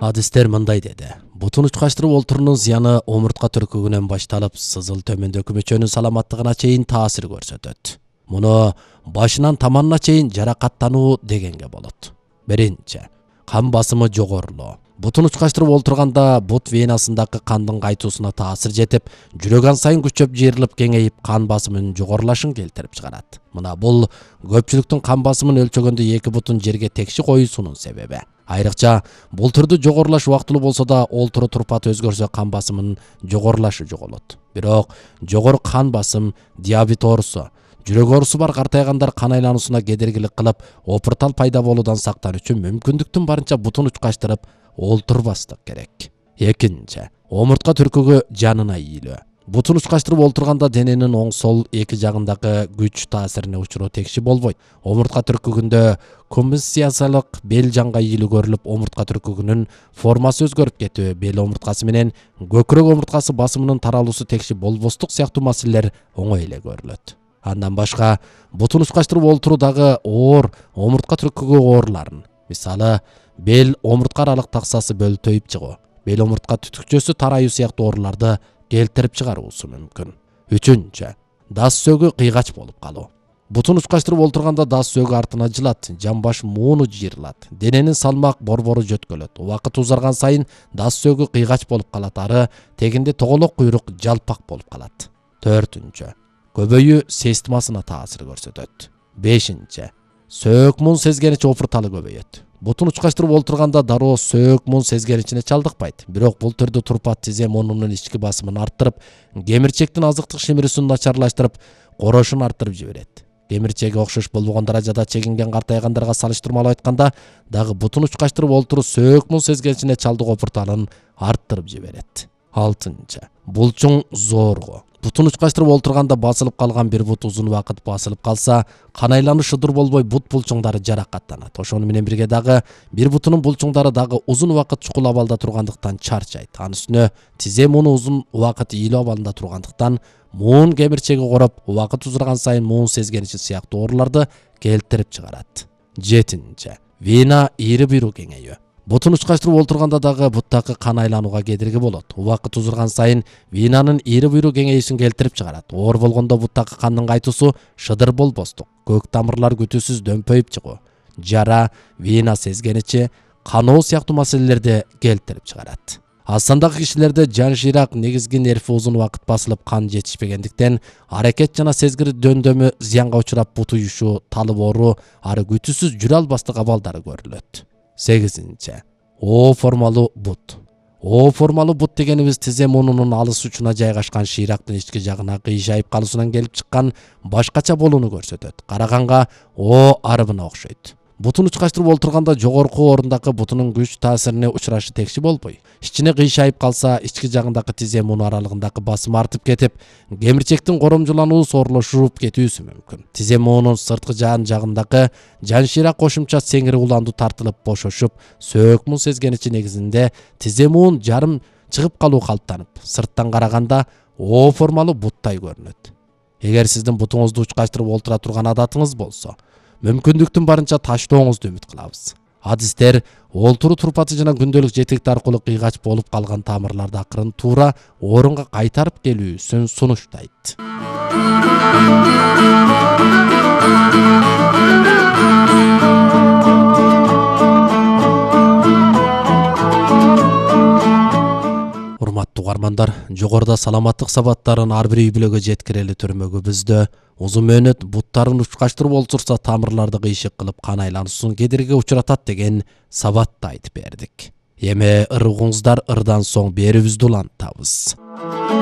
Адистер мындай деди. Бутун учкаштырып олтурунун зыяны омуртка түркүгүнөн башталып, сызыл төмөндөгү мөчөнүн саламаттыгына чейин таасир көрсөтөт. Муну башынан таманына чейин жаракаттануу дегенге болот. Биринчи, кан басымы жогорулоо. Бутун учкаштырып олтурганда бут венасындагы кандын кайтуусуна таасир жетип, жүрөк ан сайын күчөп жыйрылып кеңейип, кан басымынын жогорулашын келтирип чыгарат. Мына бул көпчүлүктүн кан басымын өлчөгөндө эки бутун жерге текши коюусунун себеби. Айрыкча бул түрдүү жогорулаш убактылуу болсо да, олтуруу турпаты өзгөрсө кан басымынын жогорулашы жоголот. Бирок жогору кан басым, диабет оорусу, жүрөк оорусу бар картайгандар кан айлануусуна кедергилик кылып, опуртал пайда болуудан сактануу үчүн мүмкүндүктүн барынча бутун учкаштырып олтурбастык керек. Экинчи, омуртка түркүгү жанына ийилүү. Бутун учкаштырып олтурганда дененин оң сол эки жагындагы күч таасирине учуруу текши болбойт. Омуртка түркүгүндө компенсациялык бел жанга ийилүү көрүлүп, омуртка түркүгүнүн формасы өзгөрүп кетүү, бел омурткасы менен көкүрөк омурткасы басымынын таралуусу текши болбостук сыяктуу маселелер оңой эле көрүлөт. Андан башка бутун учкаштырып олтуруудагы оор омуртка түркүгү ооруларын, мисалы бел омуртка аралык таксасы бөлтөйүп чыгуу, бел омуртка түтүкчөсү тарайуу сыяктуу ооруларды келтирип чыгаруусу мүмкүн. Үчүнчү, дас сөөгү кыйгач болуп калуу. Бутун учкаштырып олтурганда дас сөөгү артына жылат, жамбаш мууну жыйрылат, дененин салмак борбору жөткөлөт. Убакыт узарган сайын дас сөөгү кыйгач болуп калат, ары тегинде тоголок куйрук жалпак болуп калат. Төртүнчү, көбөйүү системасына таасир көрсөтөт. Бешинчи, сөөк муун сезгеничи опурталы көбөйөт. Бутун учкаштырып олтурганда дароо сөөк муун сезгеничине чалдыкпайт. Бирок бул түрдүү турпат тизе муунунун ички басымын арттырып, кемирчектин азыктык шимирүүсүн начарлаштырып, корошун арттырып жиберет. Кемирчеги окшош болбогон даражада чегинген картайгандарга салыштырмалуу айтканда, дагы бутун учкаштырып олтуруу сөөк муун сезгеничине чалдык опурталын арттырып жиберет. Алтынчы, булчуң зоргоо. Бутун учкаштырып олтурганда басылып калган бир бут узун убакыт басылып калса, кан айлануу шыдыр болбой бут булчуңдары жаракаттанат. Ошону менен бирге дагы бир бутунун булчуңдары дагы узун убакыт чукул абалда тургандыктан чарчайт. Анын үстүнө тизе мууну узун убакыт ийилүү абалында тургандыктан муун кемирчеги короп, убакыт узарган сайын муун сезгеничи сыяктуу ооруларды келтирип чыгарат. Жетинчи, вена ийри буйруу кеңейүү. Бутун учкаштырып олтурганда дагы буттагы кан айланууга кедерги болот. Убакыт узарган сайын венанын ийри буйруу кеңейүүсүн келтирип чыгарат. Оор болгондо буттагы кандын кайтуусу шыдыр болбостук, көк тамырлар күтүүсүз дөмпөйүп чыгуу, жара, вена сезгеничи, каноо сыяктуу маселелерди келтирип чыгарат. Аз сандагы кишилерде жан шыйрак негизги нерви узун убакыт басылып кан жетишпегендиктен аракет жана сезгир дөмдөмү зыянга учурап бут уюшуу, талып ооруу, ары күтүүсүз жүрө албастык абалдары көрүлөт. Сегизинчи, О формалуу бут. О формалуу бут дегенибиз тизе муунунун алыс учуна жайгашкан шыйрактын ички жагына кыйшайып калуусунан келип чыккан башкача болууну көрсөтөт. Караганга О арыбына окшойт. Бутун учкаштырып олтурганда жогорку орундагы бутунун күч таасирине учурашы текши болбой, ичине кыйшайып калса, ички жагындагы тизе мууну аралыгындагы басым артып кетип, кемирчектин коромжулануусу оорлошуп кетүүсү мүмкүн. Тизе муунун сырткы жагындагы жан шыйрак кошумча сеңири уланду тартылып бошошуп, сөөк муун сезгеничи негизинде тизе муун жарым чыгып калуу калыптанып, сырттан караганда О формалуу буттай көрүнөт. Эгер сиздин бутуңузду учкаштырып олтура турган адатыңыз болсо, мүмкүндүктүн барынча таштооңузду үмүт кылабыз. Адистер олтуруу турпаты жана күндөлүк жетекти аркылуу кыйгач болуп калган тамырларды акырын туура орунга кайтарып келүүсүн сунуштайт. Урматтуу угармандар, жогоруда саламаттык сабаттарын ар бир үй бүлөгө жеткирели төрмөгүбүздө узун мөөнөт буттарын учкаштырып олтурса тамырларды кыйшык кылып кан айлануусун кедергиге учуратат деген сабатты айтып бердик. Эми ыр угуңуздар, ырдан соң берүүбүздү улантабыз.